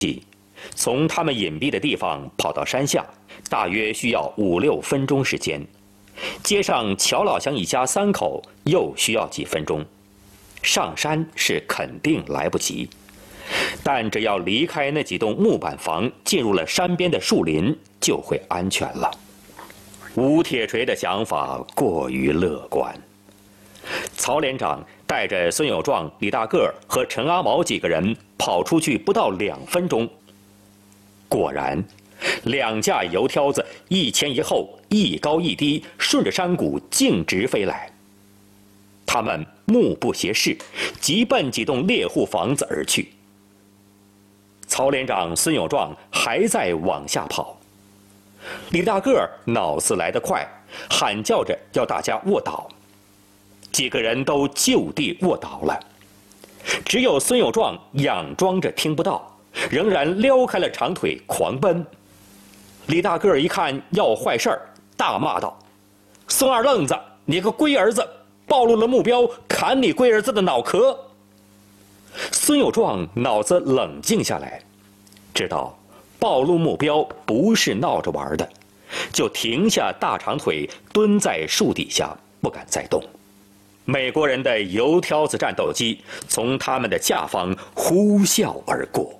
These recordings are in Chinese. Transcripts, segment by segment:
从他们隐蔽的地方跑到山下，大约需要5、6分钟时间。接上乔老乡一家3口又需要几分钟。上山是肯定来不及，但只要离开那几栋木板房，进入了山边的树林，就会安全了。吴铁锤的想法过于乐观。曹连长带着孙有壮、李大个和陈阿毛几个人跑出去不到2分钟，果然，2架油挑子一前一后，一高一低，顺着山谷径直飞来。他们目不斜视，急奔几栋猎户房子而去。曹连长孙有壮还在往下跑，李大个脑子来得快，喊叫着要大家卧倒。几个人都就地卧倒了，只有孙有壮佯装着听不到，仍然撩开了长腿狂奔。李大个一看要坏事儿，大骂道：“孙二愣子，你个龟儿子！暴露了目标，砍你龟儿子的脑壳！”孙有壮脑子冷静下来，知道暴露目标不是闹着玩的，就停下大长腿，蹲在树底下，不敢再动。美国人的油挑子战斗机从他们的下方呼啸而过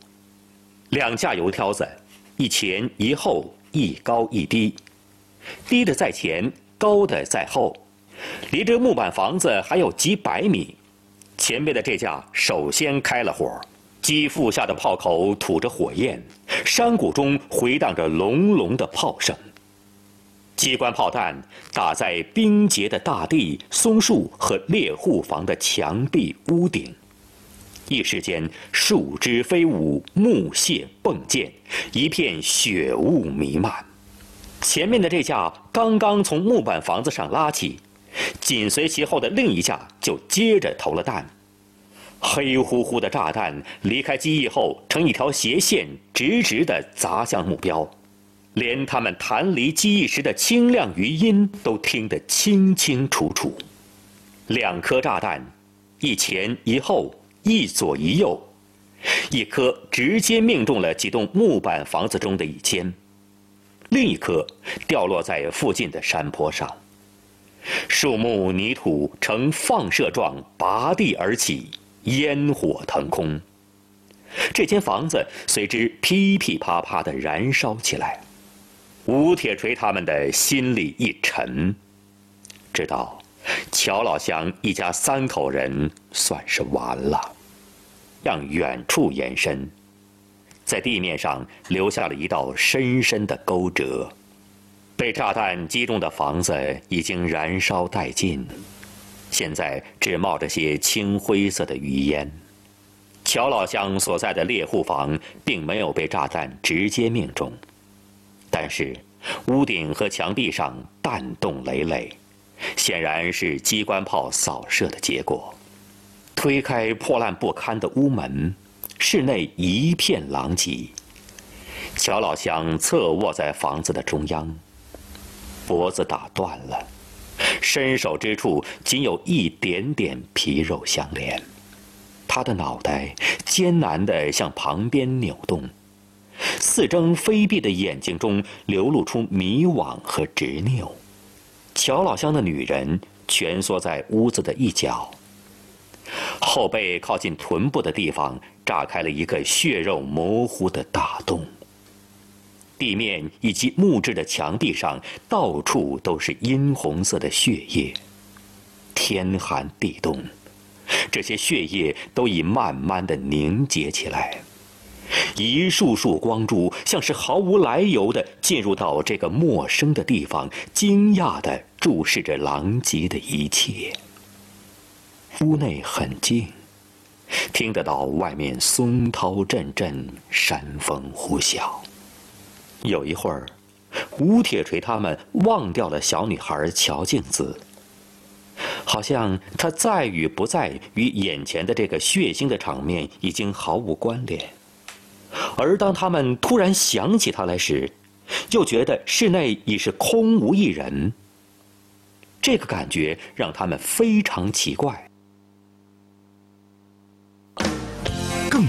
，2架油挑子，一前一后，一高一低，低的在前，高的在后，离这木板房子还有几百米。前面的这架首先开了火，机腹下的炮口吐着火焰，山谷中回荡着隆隆的炮声。机关炮弹打在冰结的大地、松树和猎户房的墙壁、屋顶，一时间树枝飞舞，木屑迸溅，一片血雾弥漫。前面的这架刚刚从木板房子上拉起，紧随其后的另一架就接着投了弹。黑乎乎的炸弹离开机翼后，成一条斜线，直直地砸向目标。连他们弹离机翼时的清亮余音都听得清清楚楚。2颗炸弹，一前一后，一左一右，一颗直接命中了几栋木板房子中的一间，另一颗掉落在附近的山坡上。树木泥土呈放射状拔地而起，烟火腾空。这间房子随之噼噼啪啪地燃烧起来。吴铁锤他们的心里一沉，知道乔老乡一家3口人算是完了。向远处延伸，在地面上留下了一道深深的沟折。被炸弹击中的房子已经燃烧殆尽，现在只冒着些青灰色的余烟。乔老乡所在的猎户房并没有被炸弹直接命中，但是屋顶和墙壁上弹洞累累，显然是机关炮扫射的结果。推开破烂不堪的屋门，室内一片狼藉。乔老乡侧卧在房子的中央，脖子打断了，伸手之处仅有一点点皮肉相连。他的脑袋艰难地向旁边扭动，四睁非闭的眼睛中流露出迷惘和执拗。乔老乡的女人蜷缩在屋子的一角，后背靠近臀部的地方炸开了一个血肉模糊的大洞。地面以及木质的墙壁上到处都是殷红色的血液。天寒地冻，这些血液都已慢慢地凝结起来，一束束光珠像是毫无来由地进入到这个陌生的地方，惊讶地注视着狼藉的一切。屋内很静，听得到外面松涛阵阵，山风呼啸。有一会儿，吴铁锤他们忘掉了小女孩乔静子，好像她在与不在与眼前的这个血腥的场面已经毫无关联。而当他们突然想起她来时，又觉得室内已是空无一人。这个感觉让他们非常奇怪。 更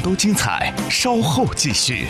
多精彩，稍后继续。